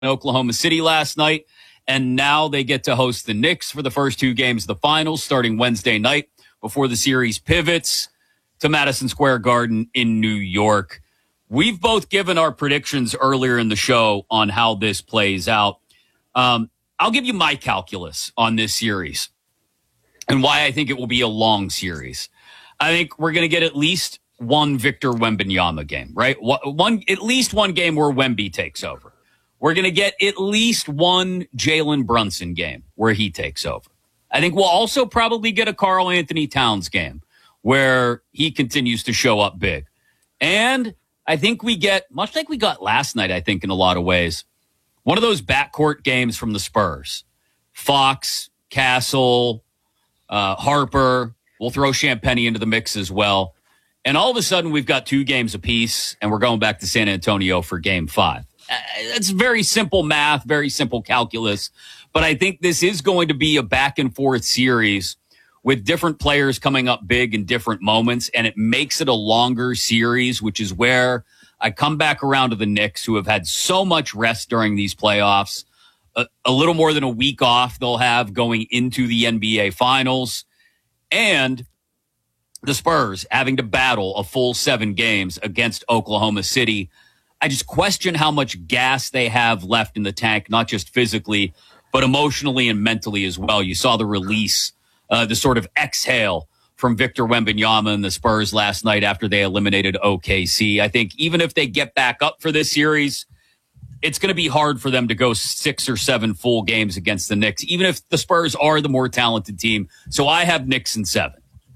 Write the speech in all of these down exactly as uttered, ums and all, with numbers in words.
in Oklahoma City last night, and now they get to host the Knicks for the first two games of the finals starting Wednesday night before the series pivots to Madison Square Garden in New York. We've both given our predictions earlier in the show on how this plays out. Um, I'll give you my calculus on this series and why I think it will be a long series. I think we're going to get at least one Victor Wembanyama game, right? One, at least one game where Wemby takes over. We're going to get at least one Jalen Brunson game where he takes over. I think we'll also probably get a Karl Anthony Towns game where he continues to show up big. And I think we get, much like we got last night, I think in a lot of ways, one of those backcourt games from the Spurs. Fox, Castle, uh, Harper. We'll throw Champagnie into the mix as well. And all of a sudden, we've got two games apiece, and we're going back to San Antonio for game five. Uh, it's very simple math, very simple calculus. But I think this is going to be a back-and-forth series with different players coming up big in different moments, and it makes it a longer series, which is where I come back around to the Knicks, who have had so much rest during these playoffs. A, a little more than a week off they'll have going into the N B A Finals. And the Spurs having to battle a full seven games against Oklahoma City. I just question how much gas they have left in the tank, not just physically, but emotionally and mentally as well. You saw the release, uh, the sort of exhale from Victor Wembanyama and the Spurs last night after they eliminated O K C. I think even if they get back up for this series, it's going to be hard for them to go six or seven full games against the Knicks, even if the Spurs are the more talented team. So I have Knicks in seven.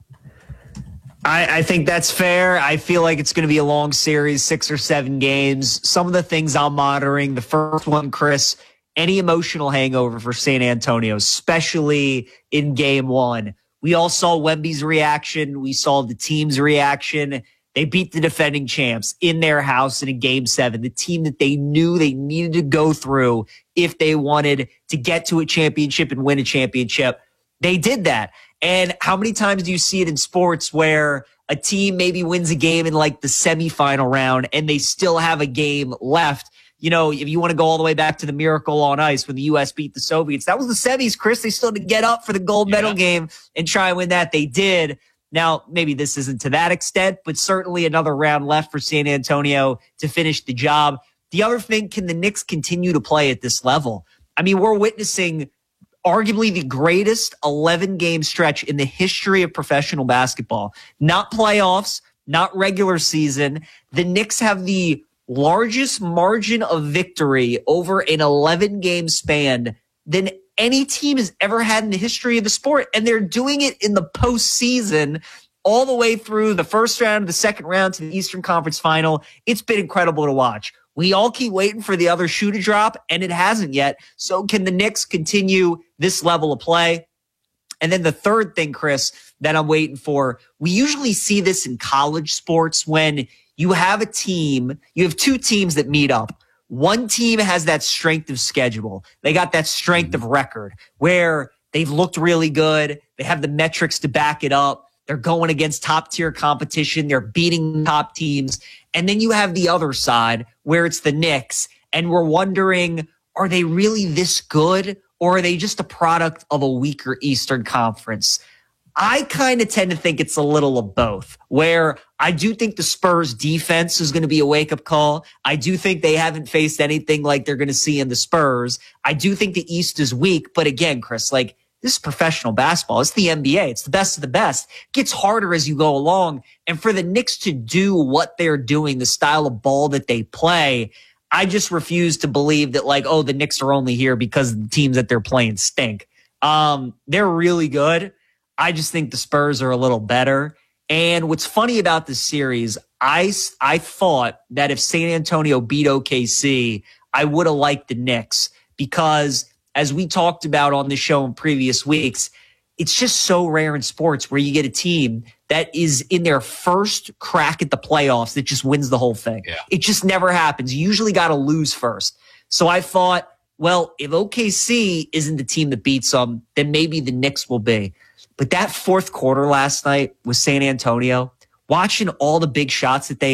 I, I think that's fair. I feel like it's going to be a long series, six or seven games. Some of the things I'm monitoring, the first one, Chris, any emotional hangover for San Antonio, especially in game one. We all saw Wemby's reaction. We saw the team's reaction. They beat the defending champs in their house in a game seven, the team that they knew they needed to go through if they wanted to get to a championship and win a championship. They did that. And how many times do you see it in sports where a team maybe wins a game in like the semifinal round and they still have a game left? You know, if you want to go all the way back to the Miracle on Ice when the U S beat the Soviets, that was the semis, Chris. They still had to get up for the gold medal yeah. game and try and win that. They did. Now, maybe this isn't to that extent, but certainly another round left for San Antonio to finish the job. The other thing, can the Knicks continue to play at this level? I mean, we're witnessing arguably the greatest eleven-game stretch in the history of professional basketball. Not playoffs, not regular season. The Knicks have the largest margin of victory over an eleven-game span than any team has ever had in the history of the sport. And they're doing it in the postseason all the way through the first round, the second round to the Eastern Conference Final. It's been incredible to watch. We all keep waiting for the other shoe to drop, and it hasn't yet. So can the Knicks continue this level of play? And then the third thing, Chris, that I'm waiting for, we usually see this in college sports when you have a team, you have two teams that meet up. One team has that strength of schedule. They got that strength of record where they've looked really good. They have the metrics to back it up. They're going against top tier competition. They're beating top teams. And then you have the other side where it's the Knicks. And we're wondering, are they really this good? Or are they just a product of a weaker Eastern Conference? I kind of tend to think it's a little of both, where I do think the Spurs defense is going to be a wake-up call. I do think they haven't faced anything like they're going to see in the Spurs. I do think the East is weak. But again, Chris, like, this is professional basketball. It's the N B A. It's the best of the best. It gets harder as you go along. And for the Knicks to do what they're doing, the style of ball that they play, I just refuse to believe that, like, oh, the Knicks are only here because the teams that they're playing stink. Um, they're really good. I just think the Spurs are a little better. And what's funny about this series, I, I thought that if San Antonio beat O K C, I would have liked the Knicks because, as we talked about on the show in previous weeks, it's just so rare in sports where you get a team that is in their first crack at the playoffs that just wins the whole thing. Yeah. It just never happens. You usually got to lose first. So I thought, well, if O K C isn't the team that beats them, then maybe the Knicks will be. But that fourth quarter last night with San Antonio, watching all the big shots that they hit,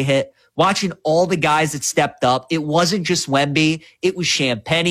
watching all the guys that stepped up. It wasn't just Wemby. It was Champagnie.